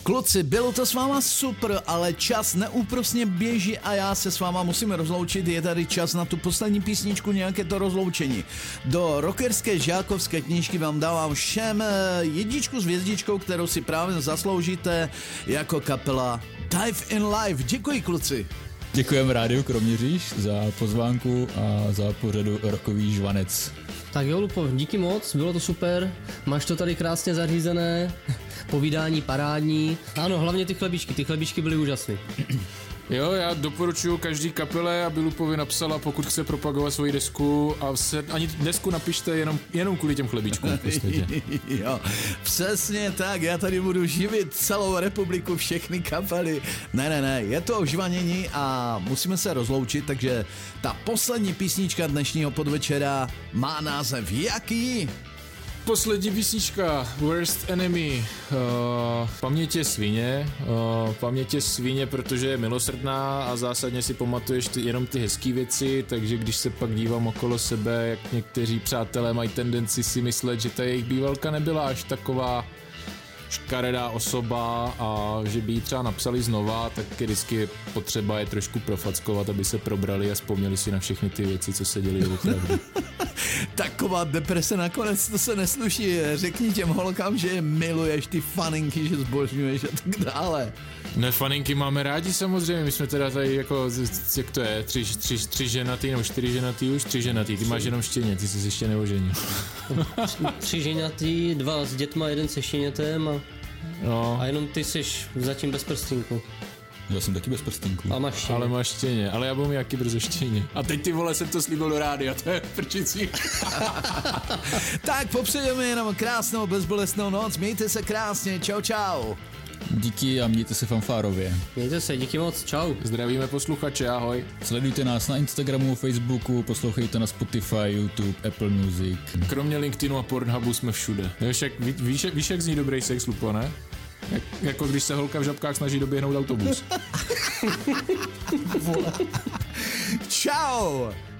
Kluci, bylo to s váma super, ale čas neúprosně běží a já se s váma musím rozloučit. Je tady čas na tu poslední písničku, nějaké to rozloučení. Do rockerské žákovské knížky vám dávám všem jedničku s hvězdičkou, kterou si právě zasloužíte jako kapela Dive in Life. Děkuji, kluci. Děkujeme rádiu Kroměříž za pozvánku a za pořadu Rockový žvanec. Tak jo, Lupo, díky moc, bylo to super, máš to tady krásně zařízené, povídání parádní. Ano, hlavně ty chlebíčky byly úžasný. Jo, já doporučuji každý kapele, aby Lupovi napsala, pokud chce propagovat svoji desku a ani desku napište jenom kvůli těm chlebíčkům. Jo, přesně tak, já tady budu živit celou republiku, všechny kapely. Ne, je to ožvanění a musíme se rozloučit, takže ta poslední písnička dnešního podvečera má název jaký? Poslední písnička, Worst Enemy, Paměť je svině, protože je milosrdná a zásadně si pamatuješ jenom ty hezký věci, takže když se pak dívám okolo sebe, jak někteří přátelé mají tendenci si myslet, že ta jejich bývalka nebyla až taková škaredá osoba a že by ji třeba napsali znova, tak vždycky potřeba je trošku profackovat, aby se probrali a vzpomněli si na všechny ty věci, co se děly opravdu. Taková deprese nakonec, to se nesluší. Řekni těm holkám, že je miluješ, ty faninky, že zbožňuješ a tak dále. Ne, faninky máme rádi samozřejmě, my jsme teda tady jako, jak to je, tři ženatý, nebo 4 ženatý už, 3 ženatý, ty máš jenom štěně, ty jsi se ještě neoženil. 3 ženatý, 2 s dětma, 1 se štěnětem a jenom ty jsi zatím bez prstínku. Já jsem taky bez prstínku. A máš štěně. Ale máš štěně, ale já budu mít jaký brzo štěně. A teď ty vole jsem to slíbil do rádia, to je prčicí. Tak popřejeme jenom krásnou bezbolestnou noc, mějte se krásně, čau. Díky a mějte se fanfárově. Mějte se, díky moc, čau. Zdravíme posluchače, ahoj. Sledujte nás na Instagramu, Facebooku, poslouchejte na Spotify, YouTube, Apple Music. Kromě LinkedInu a Pornhubu jsme všude. Víš, jak zní dobrý sex, Lupo, ne? Jako když se holka v žabkách snaží doběhnout autobus. Čau!